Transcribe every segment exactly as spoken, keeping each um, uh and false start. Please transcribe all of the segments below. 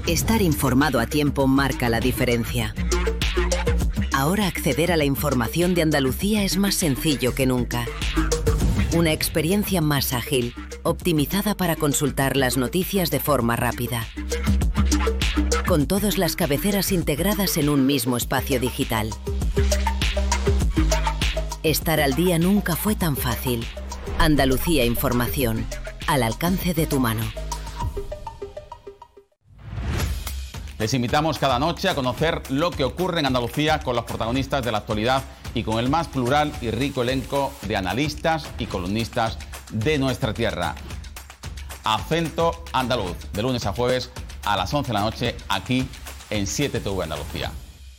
Estar informado a tiempo marca la diferencia. Ahora acceder a la información de Andalucía es más sencillo que nunca. Una experiencia más ágil, optimizada para consultar las noticias de forma rápida. Con todas las cabeceras integradas en un mismo espacio digital. Estar al día nunca fue tan fácil. Andalucía Información, al alcance de tu mano. Les invitamos cada noche a conocer lo que ocurre en Andalucía con los protagonistas de la actualidad y con el más plural y rico elenco de analistas y columnistas de nuestra tierra. Acento Andaluz, de lunes a jueves a las once de la noche, aquí en siete T V Andalucía.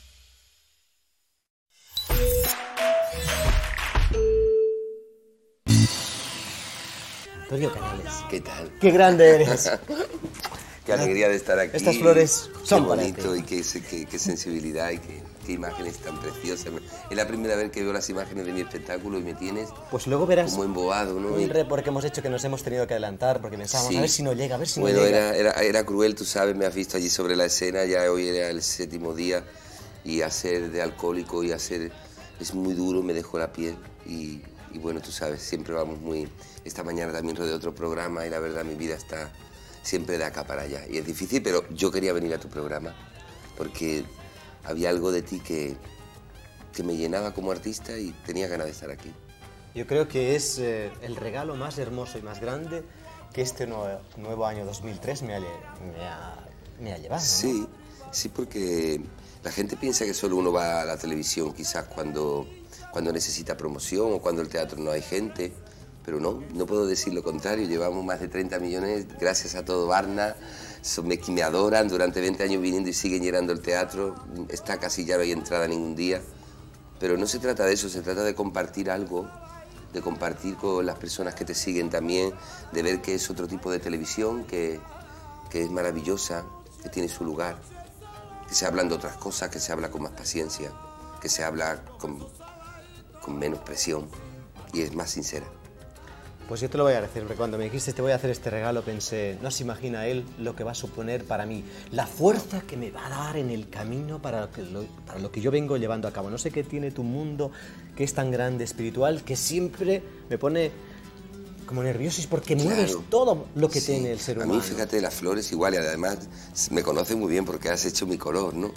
Antonio Canales. ¿Qué tal? ¡Qué grande eres! Qué alegría de estar aquí. Estas flores son qué bonito para ti. Y qué, qué, qué sensibilidad y qué, qué imágenes tan preciosas. Es la primera vez que veo las imágenes de mi espectáculo y me tienes pues luego verás como embobado, ¿no? un report que hemos hecho que nos hemos tenido que adelantar porque pensábamos Sí. a ver si no llega, a ver si bueno, no llega. Era, era, era cruel, tú sabes, me has visto allí sobre la escena, ya hoy era el séptimo día y hacer de alcohólico y hacer... es muy duro, me dejó la piel y, y bueno, tú sabes, siempre vamos muy... Esta mañana también rodé otro programa y la verdad mi vida está... siempre de acá para allá. Y es difícil, pero yo quería venir a tu programa porque había algo de ti que, que me llenaba como artista y tenía ganas de estar aquí. Yo creo que es eh, el regalo más hermoso y más grande que este nuevo, nuevo año dos mil tres me ha, me ha, me ha llevado, ¿no? Sí, sí, porque la gente piensa que solo uno va a la televisión quizás cuando, cuando necesita promoción o cuando el teatro no hay gente. Pero no, no puedo decir lo contrario, llevamos más de treinta millones, gracias a todo Barna, son, me, me adoran, durante veinte años viniendo y siguen llenando el teatro, está casi ya no hay entrada ningún día, pero no se trata de eso, se trata de compartir algo, de compartir con las personas que te siguen también, de ver que es otro tipo de televisión, que, que es maravillosa, que tiene su lugar, que se hablan de otras cosas, que se habla con más paciencia, que se habla con, con menos presión y es más sincera. Pues yo te lo voy a decir, porque cuando me dijiste te voy a hacer este regalo pensé, no se imagina él lo que va a suponer para mí, la fuerza que me va a dar en el camino para lo que, lo, para lo que yo vengo llevando a cabo. No sé qué tiene tu mundo, que es tan grande, espiritual, que siempre me pone como nervioso, es porque Claro. mueves todo lo que Sí. tiene el ser humano. A mí, fíjate, las flores igual, y además me conoces muy bien porque has hecho mi color, ¿no?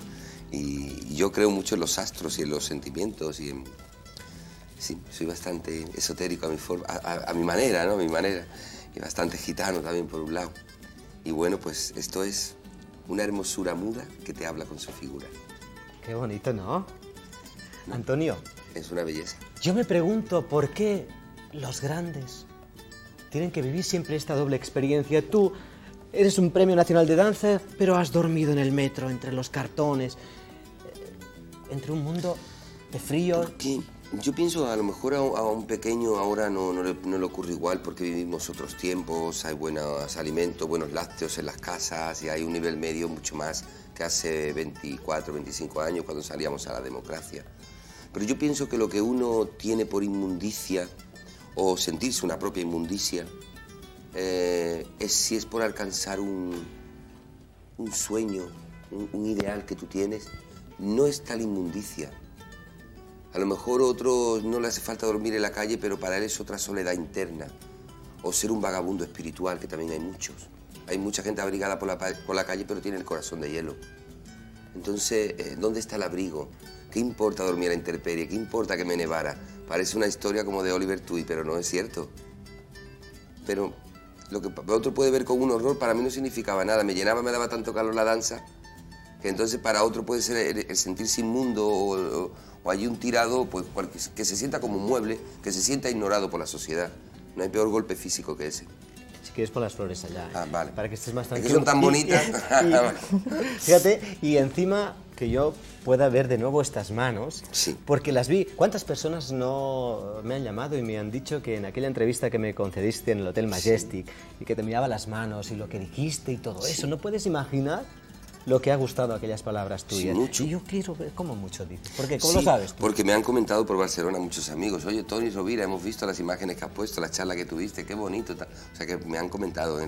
Y yo creo mucho en los astros y en los sentimientos y en... Sí, soy bastante esotérico a mi, forma, a, a, a mi manera, ¿no? A mi manera. Y bastante gitano también, por un lado. Y bueno, pues esto es una hermosura muda que te habla con su figura. Qué bonito, ¿no? ¿No? Antonio. Es una belleza. Yo me pregunto por qué los grandes tienen que vivir siempre esta doble experiencia. Tú eres un premio nacional de danza, pero has dormido en el metro, entre los cartones, entre un mundo de frío. ¿Por qué? Yo pienso, a lo mejor a, a un pequeño ahora no, no, le, no le ocurre igual porque vivimos otros tiempos, hay buenos alimentos, buenos lácteos en las casas y hay un nivel medio mucho más que hace veinticuatro, veinticinco años cuando salíamos a la democracia. Pero yo pienso que lo que uno tiene por inmundicia o sentirse una propia inmundicia eh, es si es por alcanzar un, un sueño, un, un ideal que tú tienes, no es tal inmundicia. A lo mejor a otros no le hace falta dormir en la calle, pero para él es otra soledad interna. O ser un vagabundo espiritual, que también hay muchos. Hay mucha gente abrigada por la, por la calle, pero tiene el corazón de hielo. Entonces, eh, ¿dónde está el abrigo? ¿Qué importa dormir a la intemperie? ¿Qué importa que me nevara? Parece una historia como de Oliver Twist, pero no es cierto. Pero lo que otro puede ver con un horror, para mí no significaba nada. Me llenaba, me daba tanto calor la danza, que entonces para otro puede ser el, el sentirse inmundo o, o, o allí un tirado, pues que se sienta como un mueble, que se sienta ignorado por la sociedad. No hay peor golpe físico que ese. Si quieres pon las flores allá. Ah, vale. Para que estés más tranquilo. Es que son tan bonitas. Y, y, fíjate, y encima que yo pueda ver de nuevo estas manos, sí. Porque las vi. ¿Cuántas personas no me han llamado y me han dicho que en aquella entrevista que me concediste en el Hotel Majestic, sí, y que te miraba las manos y lo que dijiste y todo sí. eso, no puedes imaginar lo que ha gustado aquellas palabras tuyas? Sí, mucho. Y yo quiero ver cómo mucho dices. ¿Por qué? ¿Cómo sí, lo sabes tú? Porque me han comentado por Barcelona muchos amigos. Oye, Toni Rovira, hemos visto las imágenes que has puesto, la charla que tuviste, qué bonito. Tal. O sea, que me han comentado.